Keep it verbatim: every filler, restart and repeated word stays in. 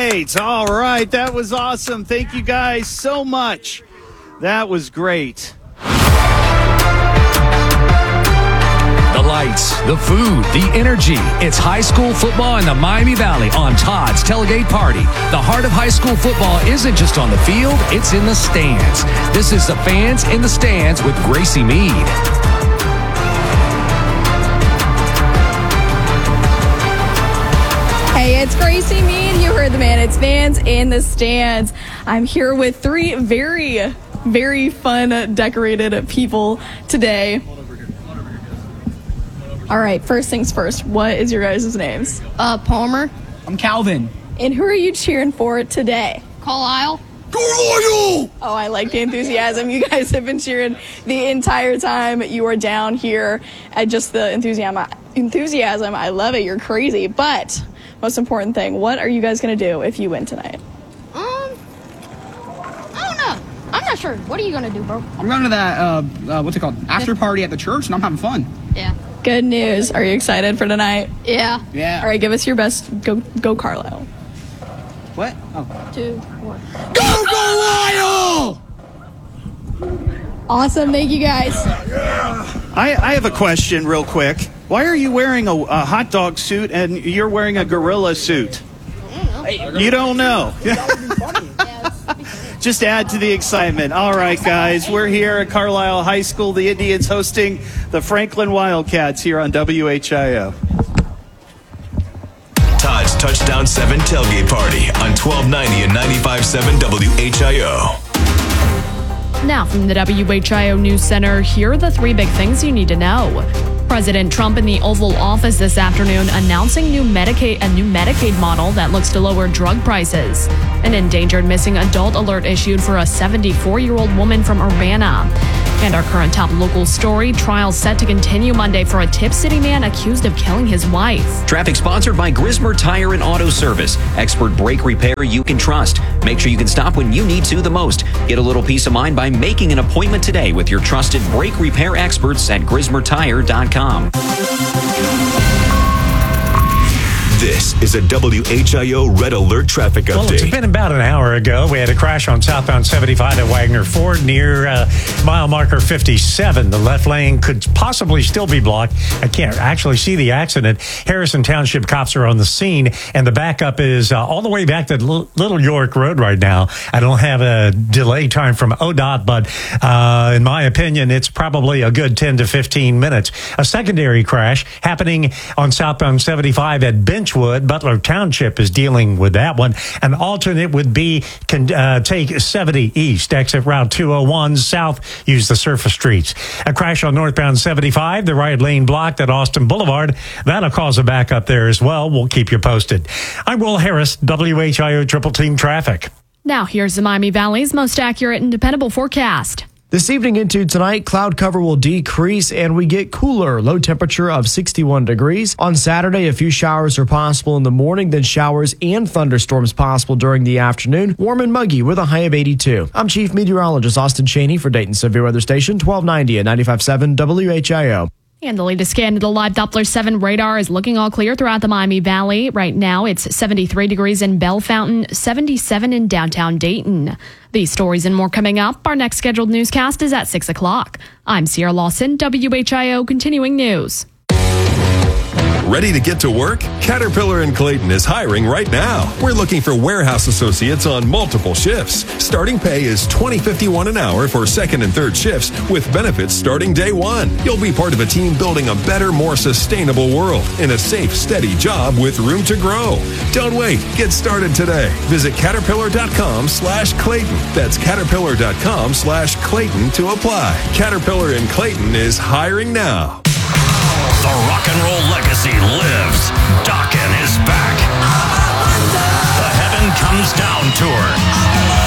right. All right. That was awesome. Thank you guys so much. That was great. The lights, the food, the energy. It's high school football in the Miami Valley on Todd's Tailgate Party. The heart of high school football isn't just on the field, it's in the stands. This is the Fans in the Stands with Gracie Mead. Hey, it's Gracie Mead. You heard the man. It's Fans in the Stands. I'm here with three very, very fun, decorated people today. All right, first things first. What is your guys' names? Uh, Palmer. I'm Calvin. And who are you cheering for today? Carlisle. Oh, I like the enthusiasm. You guys have been cheering the entire time. You are down here at just the enthusiasm. Enthusiasm. I love it. You're crazy. But most important thing, what are you guys going to do if you win tonight? Um, I don't know. I'm not sure. What are you going to do, bro? I'm going to that, uh, uh, what's it called, after party at the church, and I'm having fun. Yeah. Good news. Are you excited for tonight? Yeah. Yeah. All right, give us your best. Go, go, Carlisle. What? Oh. Two, one. Go, Carlisle! Awesome. Thank you, guys. I, I have a question real quick. Why are you wearing a, a hot dog suit and you're wearing a gorilla suit? You don't know. Just add to the excitement. All right, guys, we're here at Carlisle High School. The Indians hosting the Franklin Wildcats here on W H I O. Todd's Touchdown seven Tailgate Party on twelve ninety and ninety-five point seven W H I O. Now from the W H I O News Center, here are the three big things you need to know. President Trump in the Oval Office this afternoon announcing new Medicaid, a new Medicaid model that looks to lower drug prices. An endangered missing adult alert issued for a seventy-four-year-old woman from Urbana. And our current top local story, trial set to continue Monday for a Tip City man accused of killing his wife. Traffic sponsored by Grismer Tire and Auto Service. Expert brake repair you can trust. Make sure you can stop when you need to the most. Get a little peace of mind by making an appointment today with your trusted brake repair experts at grismer tire dot com. This is a W H I O Red Alert traffic update. Well, it's been about an hour ago. We had a crash on southbound seventy-five at Wagner Ford near uh, mile marker fifty-seven. The left lane could possibly still be blocked. I can't actually see the accident. Harrison Township cops are on the scene, and the backup is uh, all the way back to L- Little York Road right now. I don't have a delay time from O D O T, but uh, in my opinion, it's probably a good ten to fifteen minutes. A secondary crash happening on southbound seventy-five at Bench Wood. Butler Township is dealing with that one. An alternate would be can uh, take seventy east, exit Route two oh one south, use the surface streets. A crash on northbound seventy-five, the right lane blocked at Austin Boulevard. That'll cause a backup there as well. We'll keep you posted. I'm Will Harris, W H I O Triple Team Traffic. Now here's the Miami Valley's most accurate and dependable forecast. This evening into tonight, cloud cover will decrease and we get cooler, low temperature of sixty-one degrees. On Saturday, a few showers are possible in the morning, then showers and thunderstorms possible during the afternoon. Warm and muggy with a high of eighty-two. I'm Chief Meteorologist Austin Cheney for Dayton Severe Weather Station, twelve ninety and ninety-five point seven W H I O. And the latest scan of the live Doppler seven radar is looking all clear throughout the Miami Valley. Right now, it's seventy-three degrees in Bell Fountain, seventy-seven in downtown Dayton. These stories and more coming up. Our next scheduled newscast is at six o'clock. I'm Sierra Lawson, W H I O Continuing News. Ready to get to work? Caterpillar in Clayton is hiring right now. We're looking for warehouse associates on multiple shifts. Starting pay is twenty fifty-one an hour for second and third shifts with benefits starting day one. You'll be part of a team building a better, more sustainable world in a safe, steady job with room to grow. Don't wait. Get started today. Visit caterpillar.com slash Clayton. That's caterpillar.com slash Clayton to apply. Caterpillar in Clayton is hiring now. The rock and roll legacy lives. Dokken is back. The Heaven Comes Down tour.